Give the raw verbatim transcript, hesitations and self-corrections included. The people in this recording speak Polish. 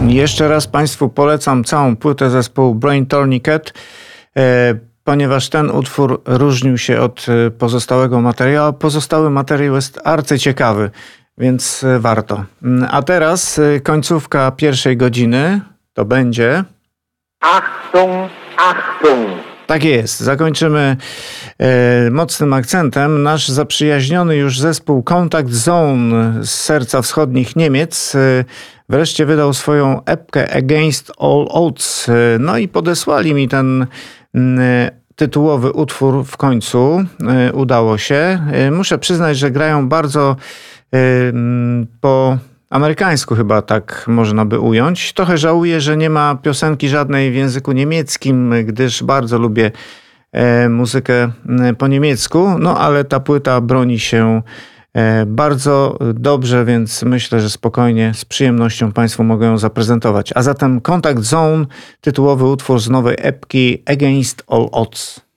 Jeszcze raz Państwu polecam całą płytę zespołu Brain Tourniquet, ponieważ ten utwór różnił się od pozostałego materiału. Pozostały materiał jest arcyciekawy, więc warto. A teraz końcówka pierwszej godziny to będzie... Achtung, Achtung! Tak jest. Zakończymy e, mocnym akcentem. Nasz zaprzyjaźniony już zespół Contact Zone z serca wschodnich Niemiec e, wreszcie wydał swoją epkę Against All Odds. E, no i podesłali mi ten e, tytułowy utwór w końcu. E, udało się. E, muszę przyznać, że grają bardzo e, po amerykańsku, chyba tak można by ująć. Trochę żałuję, że nie ma piosenki żadnej w języku niemieckim, gdyż bardzo lubię e, muzykę po niemiecku. No ale ta płyta broni się e, bardzo dobrze, więc myślę, że spokojnie, z przyjemnością Państwu mogę ją zaprezentować. A zatem Contact Zone, tytułowy utwór z nowej epki Against All Odds.